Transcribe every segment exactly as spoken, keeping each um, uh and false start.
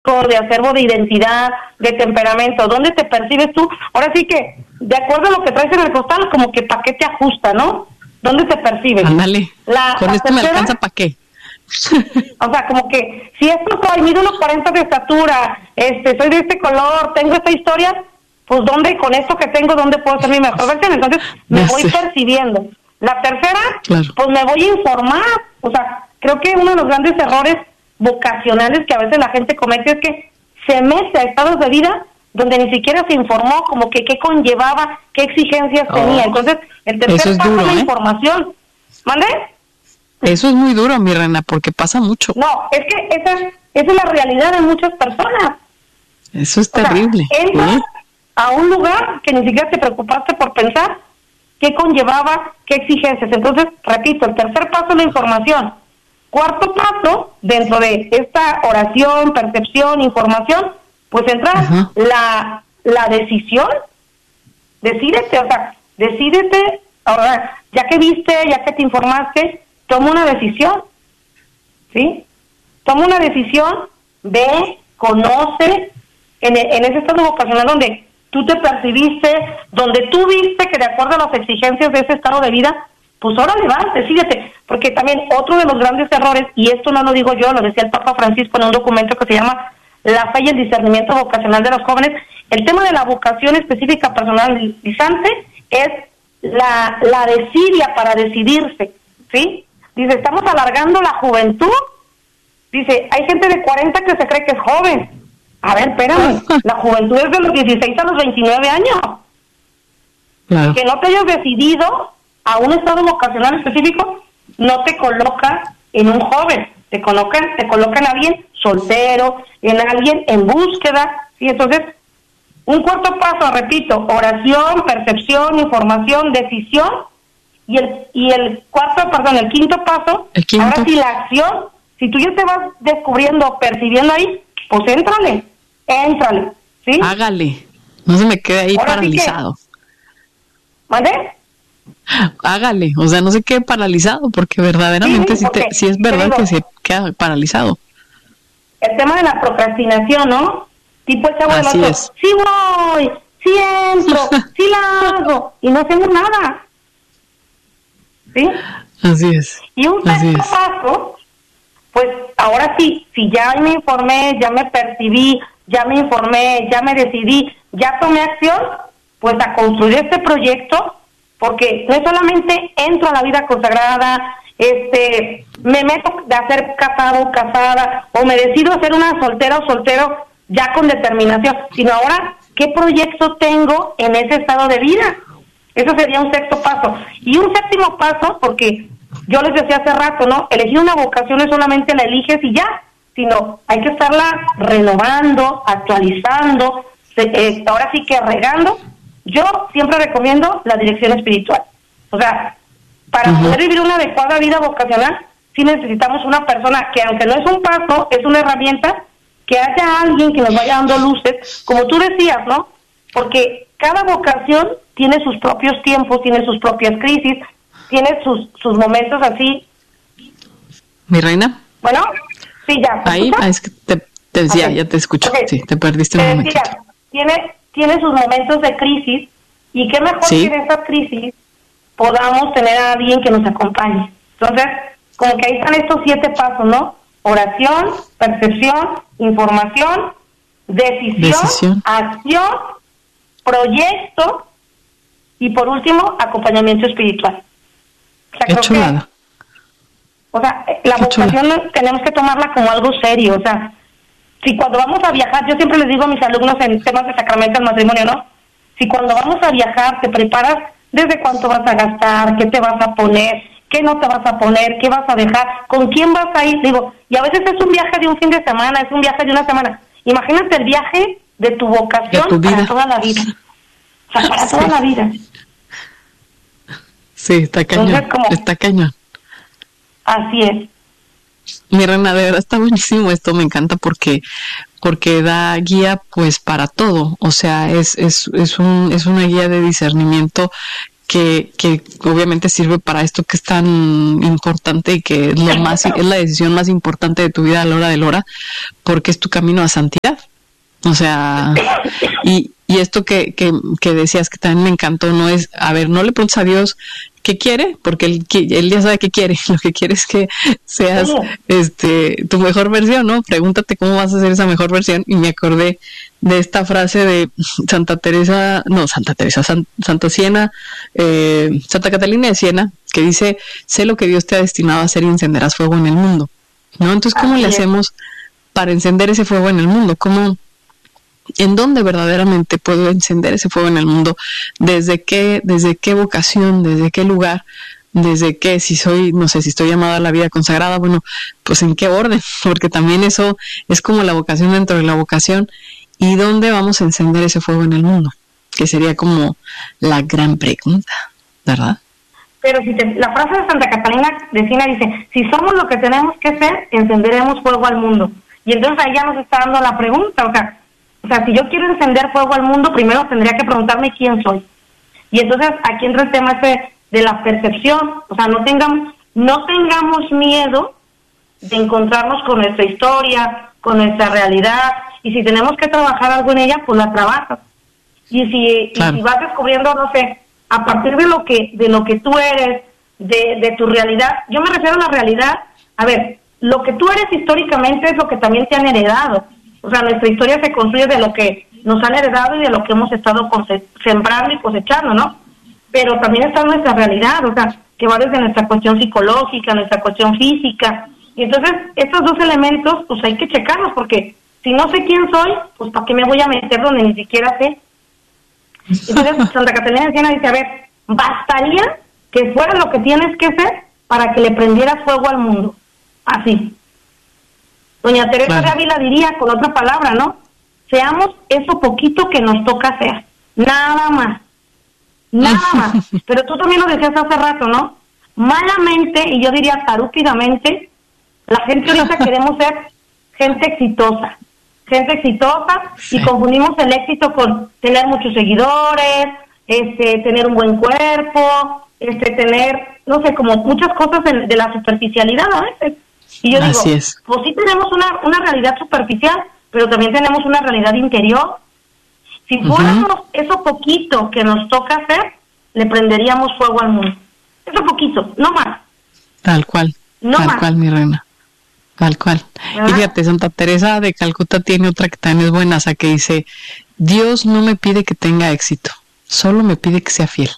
físico, de acervo de identidad, de temperamento. ¿Dónde te percibes tú? Ahora sí que, de acuerdo a lo que traes en el costal, como que para qué te ajusta, ¿no? ¿Dónde te percibes? Ándale, La, con la esto me tercera, alcanza para qué. o sea, como que, si esto soy, mido unos cuarenta de estatura, este, soy de este color, tengo esta historia, pues ¿dónde, con esto que tengo, dónde puedo ser mi mejor versión? Entonces, me Ya voy sé. percibiendo. La tercera, Claro. pues me voy a informar. O sea, creo que uno de los grandes errores vocacionales que a veces la gente comete es que se mete a estados de vida donde ni siquiera se informó como que qué conllevaba, qué exigencias Oh. tenía. Entonces, el Eso tercer es paso duro, es la ¿eh? información. ¿Mande? Eso es muy duro, mi reina, porque pasa mucho. No, es que esa, esa es la realidad de muchas personas. Eso es O sea, terrible. entras ¿eh? a un lugar que ni siquiera te preocupaste por pensar qué conllevaba, qué exigencias. Entonces, repito, el tercer paso es la información. Cuarto paso, dentro de esta oración, percepción, información, pues entra Ajá. la, la decisión. Decídete, o sea, decídete, ahora, ya que viste, ya que te informaste, toma una decisión, ¿sí? Toma una decisión, ve, conoce, en, e- en ese estado vocacional donde tú te percibiste, donde tú viste que de acuerdo a las exigencias de ese estado de vida, pues órale, vas, decídete, porque también otro de los grandes errores, y esto no lo digo yo, lo decía el Papa Francisco en un documento que se llama La fe y el discernimiento vocacional de los jóvenes, el tema de la vocación específica personalizante es la, la desidia para decidirse, ¿sí? Dice, estamos alargando la juventud. Dice, hay gente de cuarenta que se cree que es joven. A ver, espérame, la juventud es de los dieciséis a los veintinueve años. Claro. Que no te hayas decidido a un estado vocacional específico no te coloca en un joven, te coloca, te coloca en alguien soltero, en alguien en búsqueda. Y entonces, un cuarto paso, repito, oración, percepción, información, decisión. Y el y el cuarto, perdón, el quinto paso, El quinto. ahora sí la acción. Si tú ya te vas descubriendo, percibiendo ahí, pues éntrale, éntrale, ¿sí? Hágale. No se me quede ahí Ahora sí que- paralizado. ¿Vale? Hágale. O sea, no se quede paralizado, porque verdaderamente sí, Sí, te- porque, sí es te verdad digo, que se queda paralizado. El tema de la procrastinación, ¿no? Tipo el chavo del Así ocho, es. sí voy, sí entro, sí la hago, y no hacemos nada. ¿Sí? Así es. Y un Así sexto es. paso, pues ahora sí, si ya me informé, ya me percibí, ya me informé, ya me decidí, ya tomé acción, pues a construir este proyecto, porque no es solamente entro a la vida consagrada, este, me meto de hacer casado o casada, o me decido hacer una soltera o soltero ya con determinación, sino ahora, ¿qué proyecto tengo en ese estado de vida? Eso sería un sexto paso. Y un séptimo paso, porque yo les decía hace rato, ¿no? Elegir una vocación no es solamente la eliges y ya, sino hay que estarla renovando, actualizando, se, eh, ahora sí que regando. Yo siempre recomiendo la dirección espiritual. O sea, para Ujú. poder vivir una adecuada vida vocacional, sí necesitamos una persona que, aunque no es un paso, es una herramienta, que haya alguien que nos vaya dando luces, como tú decías, ¿no? Porque cada vocación tiene sus propios tiempos, tiene sus propias crisis, tiene sus sus momentos así. ¿Mi reina? Bueno, sí, ya. ¿me Ahí, escuchas? ah, es que te, te decía, Ok. ya te escucho. Ok. Sí, te perdiste Te un momentito. decía, tiene, tiene sus momentos de crisis, y qué mejor Sí. que en estas crisis podamos tener a alguien que nos acompañe. Entonces, como que ahí están estos siete pasos, ¿no? Oración, percepción, información, decisión, Decisión. acción, proyecto y por último, acompañamiento espiritual. O sea, Qué creo que, chulada. o sea, la Qué chula. vocación no- tenemos que tomarla como algo serio. O sea, si cuando vamos a viajar, yo siempre les digo a mis alumnos en temas de sacramento del matrimonio, ¿no? Si cuando vamos a viajar te preparas desde cuánto vas a gastar, qué te vas a poner, qué no te vas a poner, qué vas a dejar, con quién vas a ir, digo, y a veces es un viaje de un fin de semana, es un viaje de una semana. Imagínate el viaje de tu vocación De tu vida. para toda la vida. O sea, para Sí. toda la vida. Sí, está cañón. Entonces, como- Está cañón. Así es. Mi reina, de verdad está buenísimo esto, me encanta porque porque da guía pues para todo, o sea, es es es un es una guía de discernimiento que, que obviamente sirve para esto que es tan importante y que es lo más, es la decisión más importante de tu vida a la hora de la hora, porque es tu camino a santidad. O sea, y, y esto que, que, que decías que también me encantó, no es, a ver, no le preguntes a Dios qué quiere, porque él, él ya sabe qué quiere, lo que quiere es que seas sí. este tu mejor versión, ¿no? Pregúntate cómo vas a hacer esa mejor versión, y me acordé de esta frase de Santa Teresa, no, Santa Teresa, San, Santa Siena, eh, Santa Catalina de Siena, que dice, sé lo que Dios te ha destinado a hacer y encenderás fuego en el mundo, ¿no? Entonces, ¿cómo Así le es. hacemos para encender ese fuego en el mundo? ¿Cómo? ¿En dónde verdaderamente puedo encender ese fuego en el mundo? ¿Desde qué, desde qué vocación, desde qué lugar, desde qué, si soy, no sé, si estoy llamada a la vida consagrada, bueno, pues en qué orden? Porque también eso es como la vocación dentro de la vocación. ¿Y dónde vamos a encender ese fuego en el mundo? Que sería como la gran pregunta, ¿verdad? Pero si te, la frase de Santa Catalina de Siena dice, si somos lo que tenemos que ser, encenderemos fuego al mundo. Y entonces ahí ya nos está dando la pregunta, o sea, O sea, si yo quiero encender fuego al mundo, primero tendría que preguntarme quién soy. Y entonces aquí entra el tema ese de la percepción. O sea, no tengamos, no tengamos miedo de encontrarnos con nuestra historia, con nuestra realidad. Y si tenemos que trabajar algo en ella, pues la trabajas. Y si, claro. y si vas descubriendo, no sé, a partir de lo que de lo que tú eres, de, de tu realidad. Yo me refiero a la realidad. A ver, lo que tú eres históricamente es lo que también te han heredado. O sea, nuestra historia se construye de lo que nos han heredado y de lo que hemos estado cose- sembrando y cosechando, ¿no? Pero también está nuestra realidad, o sea, que va desde nuestra cuestión psicológica, nuestra cuestión física. Y entonces, estos dos elementos, pues hay que checarlos, porque si no sé quién soy, pues ¿para qué me voy a meter donde ni siquiera sé? Entonces, Santa Catalina de Siena dice, a ver, bastaría que fuera lo que tienes que ser para que le prendieras fuego al mundo. Así. Doña Teresa claro. de Ávila diría, con otra palabra, ¿no? Seamos eso poquito que nos toca hacer. Nada más. Nada más. Pero tú también lo decías hace rato, ¿no? Malamente, y yo diría tarúpidamente, la gente ahorita queremos ser gente exitosa. Gente exitosa sí. y confundimos el éxito con tener muchos seguidores, este, tener un buen cuerpo, este, tener, no sé, como muchas cosas de, de la superficialidad a veces. Y yo Así digo, es. pues sí tenemos una, una realidad superficial, pero también tenemos una realidad interior. Si fuéramos uh-huh. eso poquito que nos toca hacer, le prenderíamos fuego al mundo. Eso poquito, no más. Tal cual, no tal más. cual, mi reina. Tal cual. ¿verdad? Y fíjate, Santa Teresa de Calcuta tiene otra que también es buena, o sea, que dice, Dios no me pide que tenga éxito, solo me pide que sea fiel.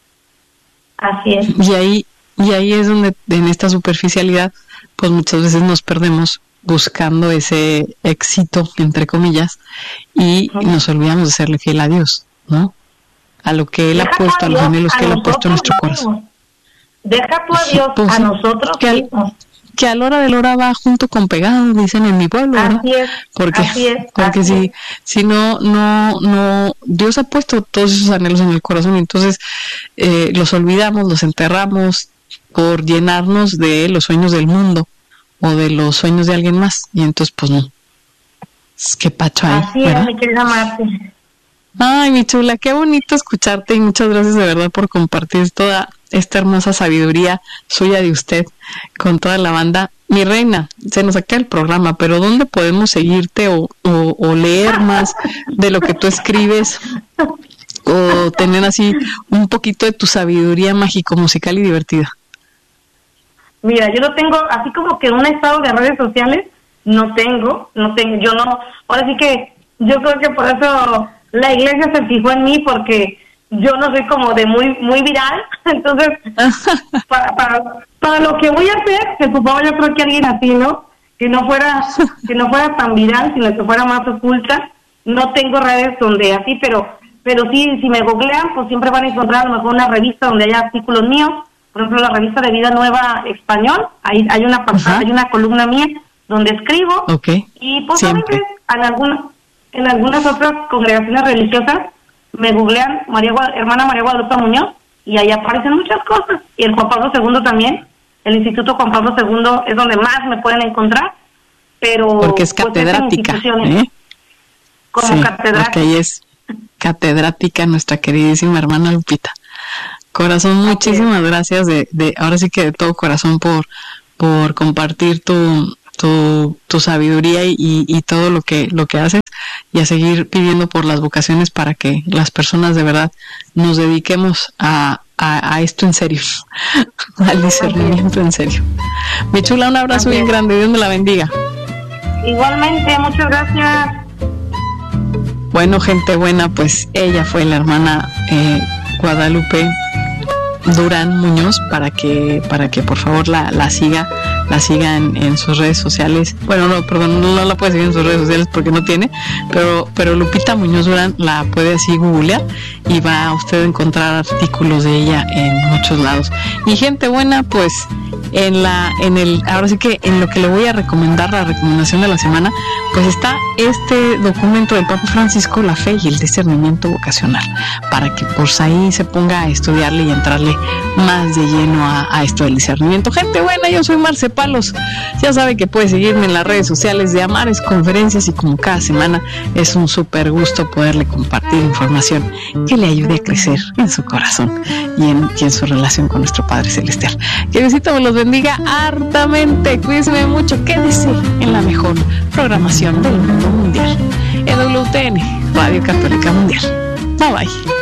Así es. Y ahí, y ahí es donde, en esta superficialidad, pues muchas veces nos perdemos buscando ese éxito, entre comillas, y uh-huh. nos olvidamos de serle fiel a Dios, ¿no? A lo que Él Deja ha puesto, a los anhelos que Él ha puesto en nuestro corazón. Deja tú a Dios, pues, a nosotros que al, que a la hora de la hora va junto con pegado, dicen en mi pueblo, ¿verdad? Así es, porque, así es, porque así si, es. si no, no, no, Dios ha puesto todos esos anhelos en el corazón, y entonces eh, los olvidamos, los enterramos por llenarnos de los sueños del mundo o de los sueños de alguien más, y entonces pues no, es que pacho hay. Así ¿verdad? es, mi querida Marti. Ay, mi chula, qué bonito escucharte, y muchas gracias de verdad por compartir toda esta hermosa sabiduría suya de usted con toda la banda. Mi reina, se nos acaba el programa, pero ¿dónde podemos seguirte o, o, o leer más de lo que tú escribes o tener así un poquito de tu sabiduría mágico, musical y divertida? Mira, yo no tengo, así como que un estado de redes sociales, no tengo, no tengo, yo no, ahora sí que yo creo que por eso la iglesia se fijó en mí, porque yo no soy como de muy muy viral, entonces para, para para lo que voy a hacer, se ocupaba yo creo que alguien así, ¿no? Que no fuera que no fuera tan viral, sino que fuera más oculta. No tengo redes donde así, pero pero sí, si me googlean, pues siempre van a encontrar a lo mejor una revista donde haya artículos míos. Por ejemplo, la revista de Vida Nueva Español, ahí hay una uh-huh. hay una columna mía donde escribo. Okay. Y pues a veces en algunas en algunas otras congregaciones religiosas me googlean María hermana María Guadalupe Muñoz y ahí aparecen muchas cosas. Y el Juan Pablo segundo también, el Instituto Juan Pablo segundo es donde más me pueden encontrar, pero porque es catedrática, pues, ¿eh? Como sí, catedrática. Porque ella es catedrática, nuestra queridísima hermana Lupita. Corazón, muchísimas gracias de, de ahora sí que de todo corazón por, por compartir tu, tu, tu sabiduría y, y todo lo que, lo que haces, y a seguir pidiendo por las vocaciones para que las personas de verdad nos dediquemos a, a, a esto en serio, al discernimiento en serio. Mi chula, un abrazo bien grande, Dios me la bendiga. Igualmente, muchas gracias. Bueno, gente buena, pues ella fue la hermana eh, Guadalupe Durán Muñoz, para que para que por favor la, la siga la siga en, en sus redes sociales. Bueno, no, perdón, no, no la puede seguir en sus redes sociales porque no tiene, pero pero Lupita Muñoz Durán la puede así googlear y va a usted a encontrar artículos de ella en muchos lados. Y gente buena, pues en la en el ahora sí que en lo que le voy a recomendar, la recomendación de la semana, pues está este documento del Papa Francisco, La fe y el discernimiento vocacional, para que por ahí se ponga a estudiarle y a entrarle más de lleno a, a esto del discernimiento. Gente buena, yo soy Marce Palos, ya sabe que puede seguirme en las redes sociales de Amares Conferencias, y como cada semana es un súper gusto poderle compartir información que le ayude a crecer en su corazón y en, y en su relación con nuestro Padre Celestial. Que Diosito me los bendiga hartamente, cuídense mucho, quédese en la mejor programación del mundo mundial, en W T N, Radio Católica Mundial. Bye bye.